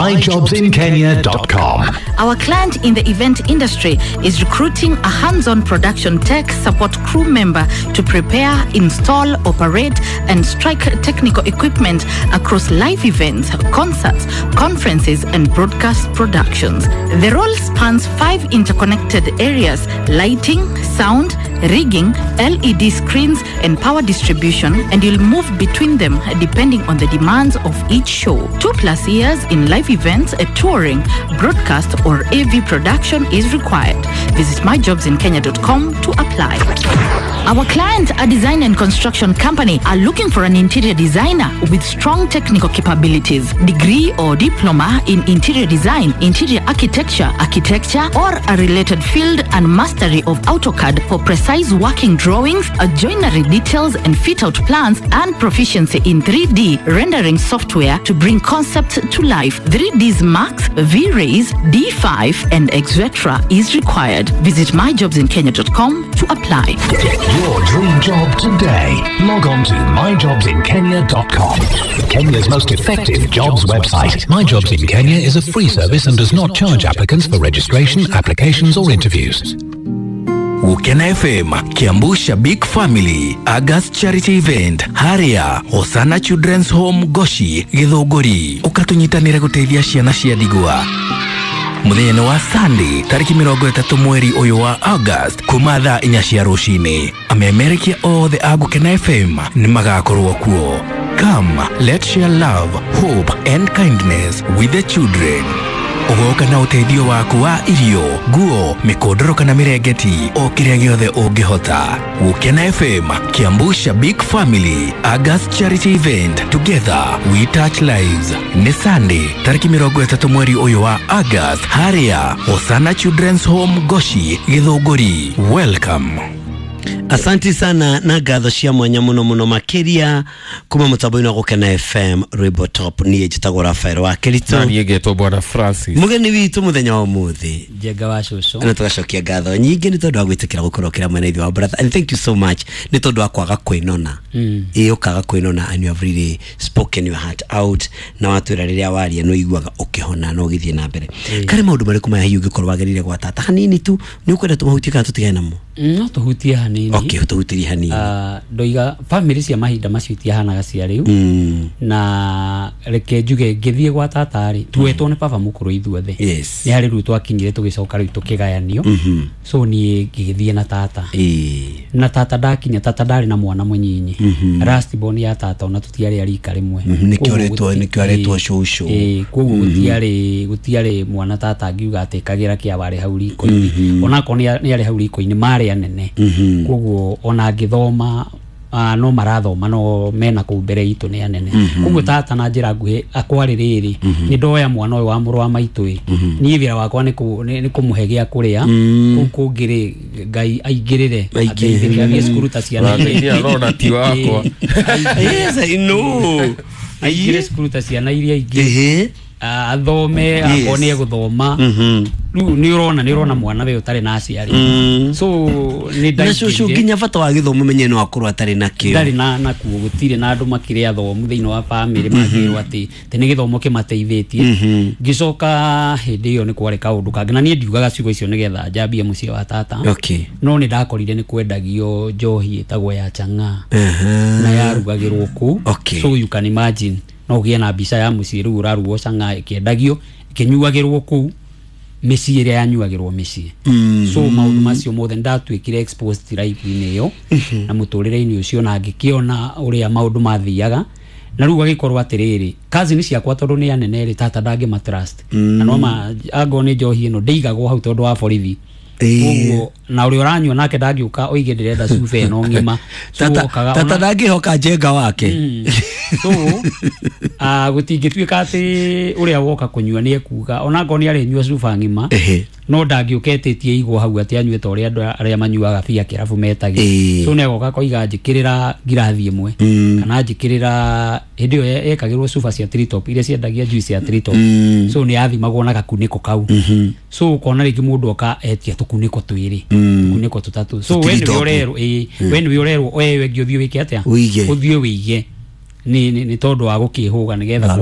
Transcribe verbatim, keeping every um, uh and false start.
my jobs in kenya dot com. Our client in the event industry is recruiting a hands-on production tech support crew member to prepare, install, operate, and strike technical equipment across live events, concerts, conferences, and broadcast productions. The role spans five interconnected areas: lighting, sound, rigging, L E D screens, and power distribution, and you'll move between them depending on the demands of each show. Two plus years in live events, touring, broadcast, or A V production is required. Visit my jobs in kenya dot com to apply. Our client, a design and construction company, are looking for an interior designer with strong technical capabilities, degree or diploma in interior design, interior architecture, architecture, or a related field, and mastery of AutoCAD for precise working drawings, joinery details and fit-out plans, and proficiency in three D rendering software to bring concepts to life. three Ds Max, V-Rays, D five, and et cetera is required. Visit my jobs in kenya dot com to apply. Get your dream job today. Log on to my jobs in kenya dot com. Kenya's most effective jobs website. My Jobs in Kenya is a free service and does not charge applicants for registration, applications, or interviews. Ukena F M, Kiambusha Big Family, August Charity Event, Haria, Hosanna Children's Home, Goshi, Githogori, ukatunyitanira guteithia ciana cia digwa. Muthenya wa Sunday, tariki mirongo itatu mweri uyu wa August, kuma thaa inya cia rucini. Amemerekia othe a Ukena F M ni magakorwo kuo. Come, let's share love, hope and kindness with the children. Ugoka na uteithio waku wa irio, guo, mikodoro kana mirengeti, o kiria giothe ungihota. Ukena F M, Kiambusha Big Family, August Charity Event. Together we touch lives. Ni Sunday, tariki mirongo itatu mweri uyu wa August, Haria, Hosanna Children's Home, Goshi, Githogori. Welcome. Asanti sana na gatho cia mwanya muno muno makiria kuma mutaboini wa Ukena F M Ribo Top ni ejitagwo Rafael wa Kelito na niyegetwo bwana Francis mugeni witu muthenya wa muthi Jega wa Shusho na tugacokia gatho nyingi ni tondu wa gwitikira gukorokera mwena ithu wa brother, and thank you so much ni tondu wa kwaga kwinona mm. iyo kaga kwinona and you have really spoken your heart out na watu riria waria no iguaga ukihona no githie na mbere mm. kare maundu mari kuma hiyo gikorwo wagerire gwa tata hanini tu ni ukwenda tumahutika tutigane namo no tuhutie hanini okay tuhutirie hanini ah uh, doiga family cia mahinda macio itihanaga cia riu mm. na reke njuge ngithie gwa tata ri tuwetwo ni baba mukuru ithuothe yes ni hari riu twakinyire tugicoka riu tukigayanio mm -hmm. so ni ngithie na tata eh na tata ndakinya tata ndari na mwana munyinyi mm -hmm. last born ya tata ona tutiari ari karimwe mm -hmm. nikioretwo nikioretwo shushu eh koguo gutiari gutiari mwana tata ngiuga atekagira kia wari hauri ko mm -hmm. ona ko ni ari hauri ko ni mari anene mm -hmm. koguo ona ngithoma uh, no marathoma no mena ku mbere itu ni anene mm -hmm. koguo tata na njira nguhe akwari riri mm -hmm. ni ndoya mwana uyu wa muru wa maitui mm -hmm. ni wira wakwa ni ku ni kumuhegia kuria mm. kungire ngai aingirire ateithĩrĩrie cukuru ta ciana iria rona ti wakwa yes I know aingire cukuru ta ciana iria ingĩ ehe athome akone guthoma riu ni urona ni urona mwana we utari na aciari so ni ndai shushu ginya bata wa githomo menye no akorwo atari na kio ndari na na kuo gutire na andu makire athomu thiini wa family magirwo ati te ni githomo kimateithĩtie gicoka hindi iyo ni kware kaundu kangi na ni ndiugaga ciugo icio ni getha njambie mucie wa tata okay no ni ndakorire ni kwendagio njohi etagwo ya changa na yarugagirwo ku so you can imagine no gie na mbica ya mucie riu raruo changa ikiendagio ikinyuagirwo ku meci iria yanyuagirwo meci mm. so maundu macio mothe ndatwikire exposed live-ini iyo na muturire-ini ucio na ngikiona uria maundu mathiaga na riu agikorwo atiriri kazi ni ciakwa tondu ni anene ri tata ndangi matrust mm. na no ma ago ni njohi ino ndeigagwo hau tondu wa borithi uguo na uri uranywa nake ndagiuka oige ndirenda cufe no ngima tata tata ndagihoka njenga wake so a gutingituika ati uria woka kunywa ni ekuga ona ngo ni ari nywa cufa ngima no ndagiuketetie igwo hau ati anyuete uria andu aria manyuaga bia kirabu metagi so nego gakoiga njikirira ngirathi imwe kana njikirira hindi yo ekagirwo cufa cia tritop iria ciendagia juice ya tritop so ni athimagwo na gakuniko kau so kona ringi mundu oka etia tukuniko twiri tukuniko tutatu so when we orero eh when we orero wewe ngiothio wiki atia uthio wige ni ni tondu wa gukihuga nigetha